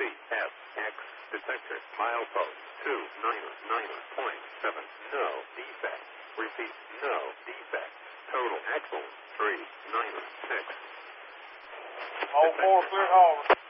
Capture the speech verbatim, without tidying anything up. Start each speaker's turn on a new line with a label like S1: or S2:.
S1: F X detector milepost two nine nine point seven. No defect. Repeat, no defect. Total axle three nine six.
S2: All four clear hall.